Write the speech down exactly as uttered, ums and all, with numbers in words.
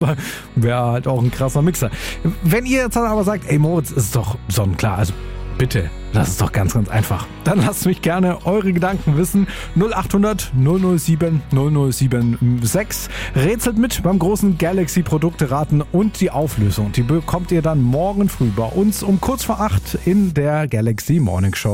Wäre halt auch ein krasser Mixer. Wenn ihr jetzt aber sagt, ey Moritz, ist doch sonnenklar, also bitte, das ist doch ganz, ganz einfach. Dann lasst mich gerne eure Gedanken wissen. null acht hundert null null sieben null null sieben sechs. Rätselt mit beim großen Galaxy-Produkte-Raten und die Auflösung. Die bekommt ihr dann morgen früh bei uns um kurz vor acht in der Galaxy Morning Show.